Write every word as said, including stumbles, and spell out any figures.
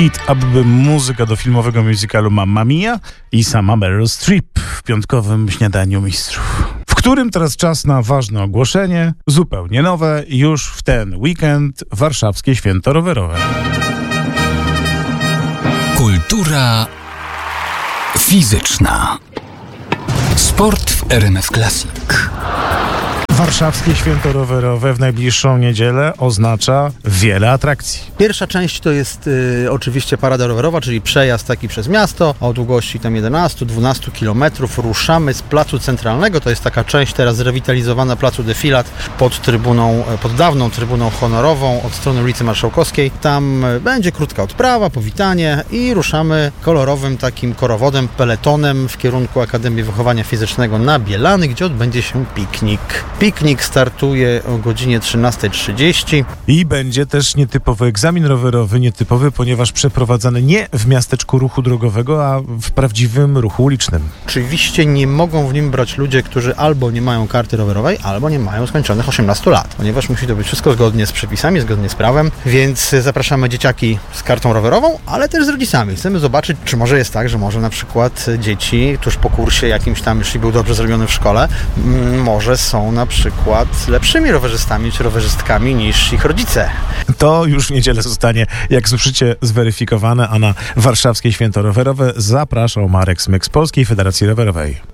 hit, aby muzyka do filmowego musicalu Mamma Mia i sama Meryl Streep w piątkowym śniadaniu mistrzów, w którym teraz czas na ważne ogłoszenie, zupełnie nowe, już w ten weekend warszawskie święto rowerowe. Kultura fizyczna. Sport w R M F Classic. Warszawskie święto rowerowe w najbliższą niedzielę oznacza wiele atrakcji. Pierwsza część to jest y, oczywiście parada rowerowa, czyli przejazd taki przez miasto o długości tam jedenaście do dwunastu kilometrów. Ruszamy z placu centralnego, to jest taka część teraz zrewitalizowana placu Defilat pod trybuną, pod dawną trybuną honorową od strony ulicy Marszałkowskiej. Tam będzie krótka odprawa, powitanie i ruszamy kolorowym takim korowodem, peletonem w kierunku Akademii Wychowania Fizycznego na Bielany, gdzie odbędzie się piknik. Piknik startuje o godzinie trzynasta trzydzieści. I będzie też nietypowy egzamin rowerowy, nietypowy, ponieważ przeprowadzany nie w miasteczku ruchu drogowego, a w prawdziwym ruchu ulicznym. Oczywiście nie mogą w nim brać ludzie, którzy albo nie mają karty rowerowej, albo nie mają skończonych osiemnastu lat, ponieważ musi to być wszystko zgodnie z przepisami, zgodnie z prawem, więc zapraszamy dzieciaki z kartą rowerową, ale też z rodzicami. Chcemy zobaczyć, czy może jest tak, że może na przykład dzieci tuż po kursie jakimś tam, jeśli był dobrze zrobiony w szkole, m- może są na przykład lepszymi rowerzystami czy rowerzystkami niż ich rodzice. To już w niedzielę zostanie, jak słyszycie, zweryfikowane, a na warszawskie święto rowerowe zapraszał Marek Smyk z Polskiej Federacji Rowerowej.